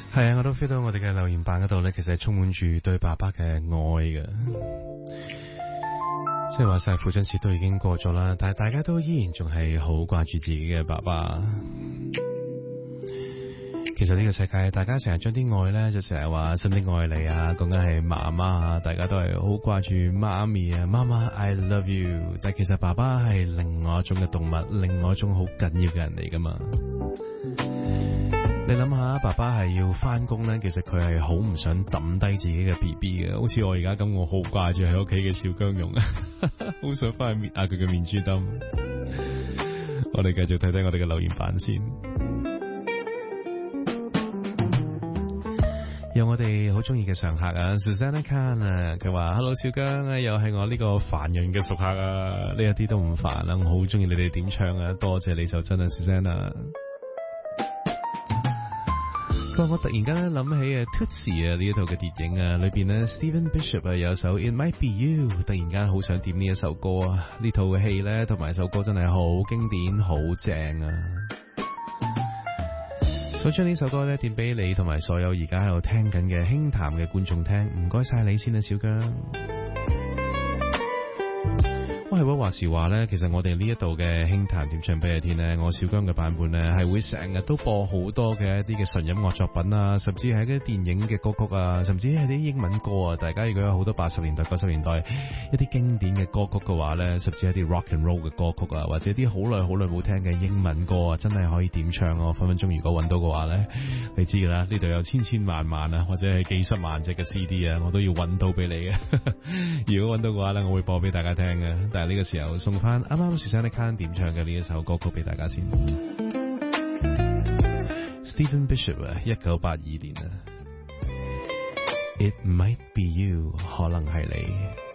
係啊，我都 feel 到我哋嘅留言板嗰度咧，其實係充滿住對爸爸嘅愛嘅。即係話晒父親節都已經過咗啦，但係大家都依然仲係好掛住自己嘅爸爸。其實呢個世界，大家成日將啲愛咧，就成日話真的愛你啊，講緊係媽媽啊，大家都係好掛住媽咪啊，媽媽 I love you。但係其實爸爸係另外一種嘅動物，另外一種好緊要嘅人嚟噶嘛。你諗下，爸爸係要翻工咧，其實佢係好唔想抌低自己嘅 BB 嘅，好似我而家咁，我好掛住喺屋企嘅小姜蓉啊，好想翻去搣下佢嘅面珠墩。我哋繼續睇睇我哋嘅留言板先。有我哋好中意嘅常客啊 Susanna Khan 啊，佢話 Hello 小姜啊，又係我呢個煩人嘅熟客啊，呢一啲都唔煩啦，我好中意你哋點唱啊，多謝你就真啊 Susanna。佢話我突然間咧諗起Tootsie 呢一套嘅電影啊，裏邊咧 Stephen Bishop 有首 It Might Be You， 突然間好想點呢一首歌啊，呢套嘅戲咧同埋首歌真係好經典好正啊。所以將呢首歌咧點俾你同埋所有而家喺度聽緊嘅輕談嘅觀眾聽，唔該晒你先啊，小姜。我係喎話時話咧，其實我哋呢一度嘅輕談點唱俾你聽咧，我小姜嘅版本咧係會成日都播好多嘅一啲嘅純音樂作品啊，甚至係啲電影嘅歌曲啊，甚至係啲英文歌啊。大家如果有好多80年代、90年代一啲經典嘅歌曲嘅話咧，甚至係一啲 rock and roll 嘅歌曲啊，或者啲好耐冇聽嘅英文歌啊，真係可以點唱啊！分分鐘如果揾到嘅話咧，你知㗎啦，呢度有千千萬萬啊，或者係幾十萬隻嘅 CD 啊，我都要揾到俾你嘅。如果揾到嘅話咧，我會播俾大家聽嘅。但係呢個時候送翻啱啱 Susanna Khan 點唱嘅呢一首歌曲俾大家先。Stephen Bishop 啊，1982年啊，It Might Be You， 可能係你。